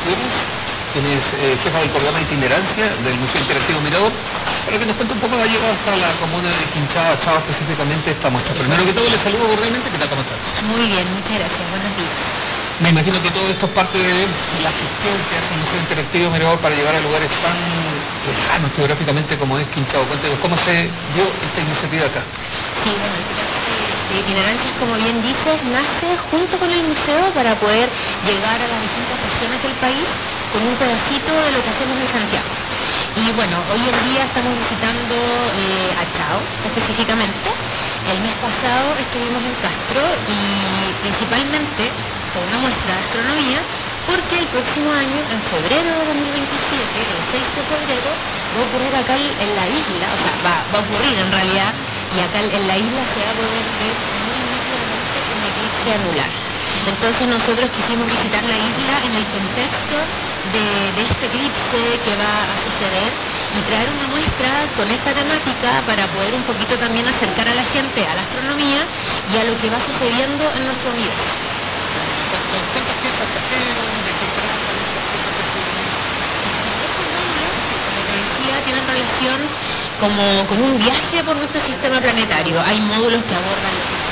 Gutiérrez, quien es jefa del programa de itinerancia del Museo Interactivo Mirador, para que nos cuente un poco. Ha llegado hasta la comuna de Quinchao, Chao específicamente, esta muestra. Primero que todo, le saludo cordialmente. ¿Qué tal? ¿Cómo estás? Muy bien, muchas gracias. Buenos días. Me imagino que todo esto es parte de la gestión que hace el Museo Interactivo Mirador para llegar a lugares tan lejanos geográficamente como es Quinchao. Cuéntenos cómo se dio esta iniciativa acá. Sí, bueno, el programa de itinerancias, como bien dices, nace junto con el museo para poder llegar a las distintas regiones del país con un pedacito de lo que hacemos en Santiago. Y bueno, hoy en día estamos visitando a Chao específicamente. El mes pasado estuvimos en Castro y principalmente con una muestra de astronomía, porque el próximo año, en febrero de 2027, el 6 de febrero, va a ocurrir acá en la isla, o sea, va a ocurrir en realidad, y acá en la isla se va a poder ver muy nítidamente un eclipse anular. Entonces nosotros quisimos visitar la isla en el contexto de este eclipse que va a suceder y traer una muestra con esta temática para poder un poquito también acercar a la gente a la astronomía y a lo que va sucediendo en nuestro universo. ¿Cuántas piezas trajeron? ¿De qué tratan estas piezas específicamente? Esos números, como te decía, tienen relación como con un viaje por nuestro sistema planetario. Hay módulos que abordan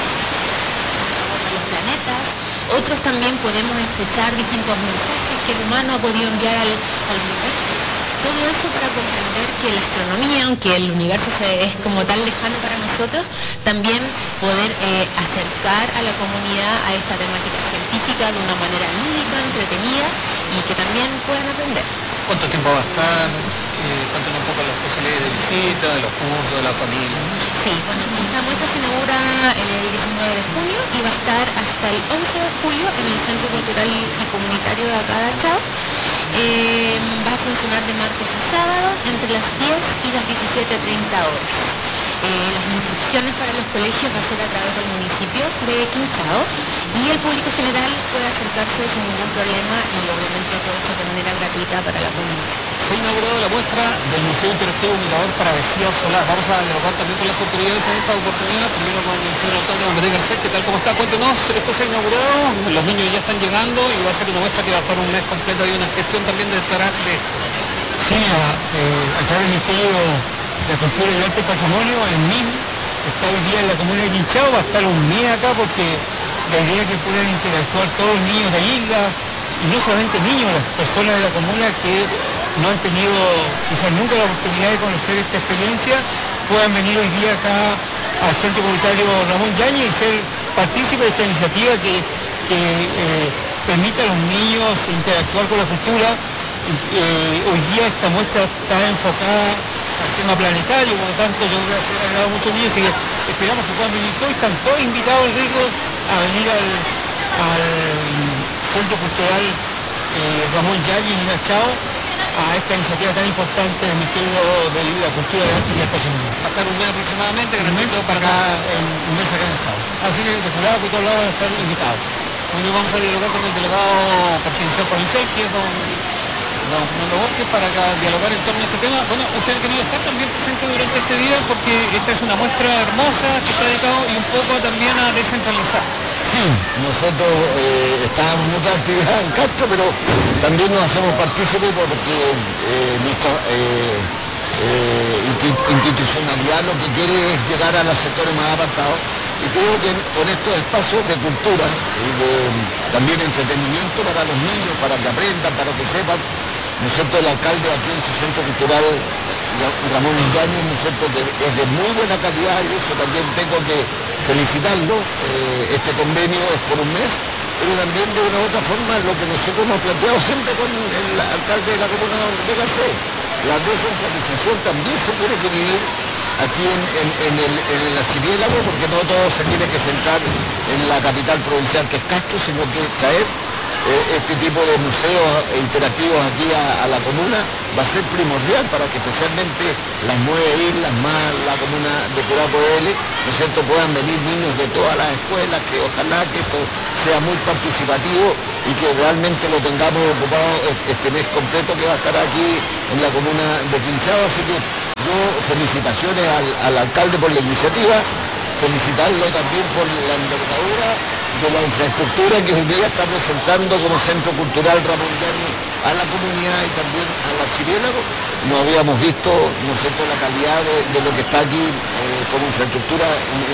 los planetas, otros también podemos escuchar distintos mensajes que el humano ha podido enviar al universo. Todo eso para comprender que la astronomía, aunque el universo es como tan lejano para nosotros, también poder acercar a la comunidad a esta temática científica de una manera lúdica, entretenida y que también puedan aprender. ¿Cuánto tiempo va a estar? Cuéntanos un poco las posibilidades de visita, de los cursos, de la familia. Sí, bueno, esta muestra se inaugura el 19 de junio y va a estar hasta el 11 de julio en el Centro Cultural y Comunitario de acá de Chao. Va a funcionar de martes a sábado entre las 10 y las 17:30 horas. Las inscripciones para los colegios va a ser a través del municipio de Quinchao y el público general puede acercarse sin ningún problema y obviamente todo esto de manera gratuita para la comunidad. Se ha inaugurado la muestra del Museo Interactivo Mirador para Vacío Solar. Vamos a dialogar también con las autoridades en esta oportunidad, primero con el señor alcalde María Garcés. ¿Qué tal? ¿Cómo está? Cuéntenos, esto se ha inaugurado, los niños ya están llegando y va a ser una muestra que va a estar un mes completo y una gestión también de estar de... Sí, a través del Ministerio de Cultura y Arte y Patrimonio, el MIM está hoy día en la comuna de Quinchao, va a estar un mes acá porque la idea es que puedan interactuar todos los niños de la isla, y no solamente niños, las personas de la comuna que no han tenido quizás nunca la oportunidad de conocer esta experiencia, puedan venir hoy día acá al Centro Comunitario Ramón Yáñez y ser partícipes de esta iniciativa que permite a los niños interactuar con la cultura. Hoy día esta muestra está enfocada al tema planetario, por lo tanto yo creo que se ha agradado a muchos niños y que esperamos que puedan venir todos. Están todos invitados, Enrico, a venir al Centro Cultural Ramón Yáñez en Chao, a esta iniciativa tan importante del Ministerio de la Cultura, del Arte y del Patrimonio. Va a estar un mes aproximadamente, Un mes para acá, un mes acá en Chao. Así que de jurado que todos lados van a estar invitados. Bueno, vamos a dialogar con el delegado presidencial provincial, que es don Fernando Borges, para dialogar en torno a este tema. Bueno, usted ha querido estar también presente durante este día porque esta es una muestra hermosa que está dedicado y un poco también a descentralizar. Sí, nosotros estábamos en otra actividad en Castro, pero también nos hacemos partícipes porque nuestra institucionalidad lo que quiere es llegar a los sectores más apartados. Y creo que con estos espacios de cultura y de también entretenimiento para los niños, para que aprendan, para que sepan, ¿no es cierto?, el alcalde aquí en su centro cultural, Ramón Yáñez, ¿no es cierto?, que es de muy buena calidad y eso también tengo que felicitarlo. Este convenio es por un mes, pero también de una u otra forma lo que nosotros hemos planteado siempre con el alcalde de la comuna de Garcés, la descentralización también se tiene que vivir aquí en el archipiélago, porque no todo se tiene que centrar en la capital provincial que es Castro, sino que traer este tipo de museos interactivos aquí a la comuna va a ser primordial para que especialmente las 9 islas más la comuna de Curacao L, ¿no es cierto?, puedan venir niños de todas las escuelas, que ojalá que esto sea muy participativo y que realmente lo tengamos ocupado este mes completo que va a estar aquí en la comuna de Quinchao. Así que yo felicitaciones al alcalde por la iniciativa, felicitarlo también por la envergadura de la infraestructura que hoy día está presentando como Centro Cultural Ramón Yáñez a la comunidad y también al archipiélago. No habíamos visto, ¿no es cierto?, la calidad de lo que está aquí como infraestructura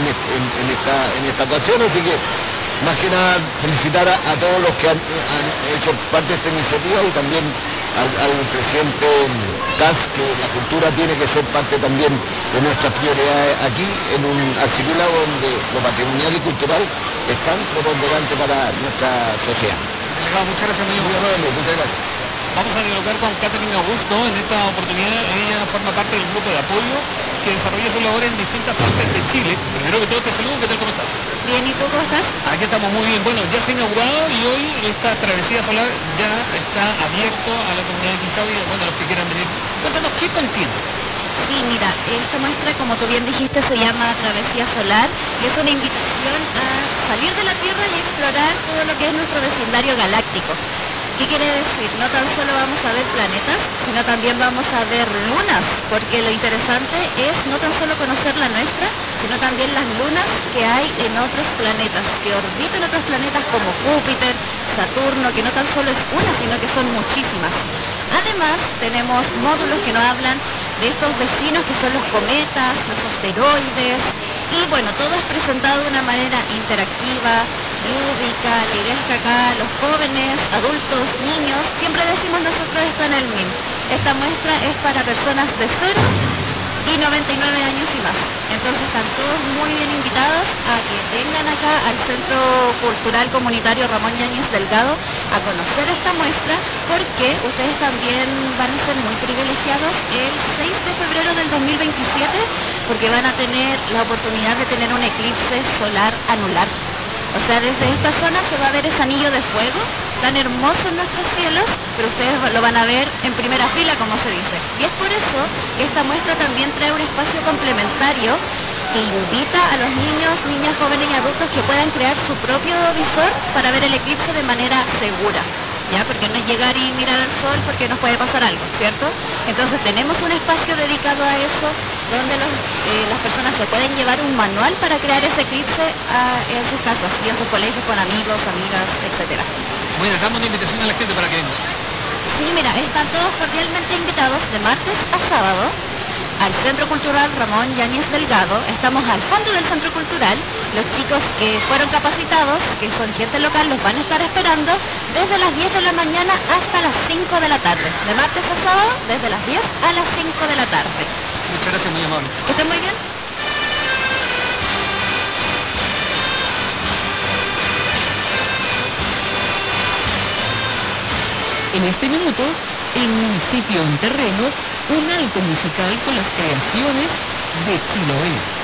en esta ocasión, así que más que nada felicitar a todos los que han hecho parte de esta iniciativa y también al presidente Kast, que la cultura tiene que ser parte también de nuestras prioridades aquí en un archipiélago donde lo patrimonial y cultural es tan preponderante para nuestra sociedad. Delegado, muchas gracias, amigo. Muy amable, muchas gracias. Vamos a dialogar con Catherine Augusto en esta oportunidad. Ella forma parte del grupo de apoyo que desarrolla su labor en distintas partes de Chile. Primero que todo te saludo, ¿qué tal, cómo estás? Bien, ¿y tú cómo estás? Aquí estamos muy bien. Bueno, ya se ha inaugurado y hoy esta travesía solar ya está abierto a la comunidad de Quinchao y bueno, los que quieran venir. Cuéntanos, ¿qué contiene? Sí, mira, esta muestra, como tú bien dijiste, se llama Travesía Solar y es una invitación a salir de la Tierra y explorar todo lo que es nuestro vecindario galáctico. ¿Qué quiere decir? No tan solo vamos a ver planetas, sino también vamos a ver lunas, porque lo interesante es no tan solo conocer la nuestra, sino también las lunas que hay en otros planetas, que orbitan otros planetas como Júpiter, Saturno, que no tan solo es una, sino que son muchísimas. Además, tenemos módulos que nos hablan de estos vecinos que son los cometas, los asteroides, y bueno, todo es presentado de una manera interactiva, lúdica. La idea es que acá los jóvenes, adultos, niños, siempre decimos nosotros esto en el MIM. Esta muestra es para personas de 0 y 99 años y más. Entonces están todos muy bien invitados a que vengan acá al Centro Cultural Comunitario Ramón Yáñez Delgado a conocer esta muestra, porque ustedes también van a ser muy privilegiados el 6 de febrero del 2027, porque van a tener la oportunidad de tener un eclipse solar anular. O sea, desde esta zona se va a ver ese anillo de fuego tan hermoso en nuestros cielos, pero ustedes lo van a ver en primera fila, como se dice. Y es por eso que esta muestra también trae un espacio complementario que invita a los niños, niñas, jóvenes y adultos que puedan crear su propio visor para ver el eclipse de manera segura. ¿Ya? Porque no es llegar y mirar al sol porque nos puede pasar algo, ¿cierto? Entonces tenemos un espacio dedicado a eso, donde las personas se pueden llevar un manual para crear ese eclipse en sus casas y en sus colegios con amigos, amigas, etc. Bueno, damos una invitación a la gente para que venga. Sí, mira, están todos cordialmente invitados de martes a sábado al Centro Cultural Ramón Yáñez Delgado. Estamos al fondo del Centro Cultural. Los chicos que fueron capacitados, que son gente local, los van a estar esperando desde las 10 de la mañana hasta las 5 de la tarde. De martes a sábado, desde las 10 a las 5 de la tarde. Muchas gracias, muy amable. Que estén muy bien. En este minuto, el municipio en terreno, un alto musical con las creaciones de Chiloé.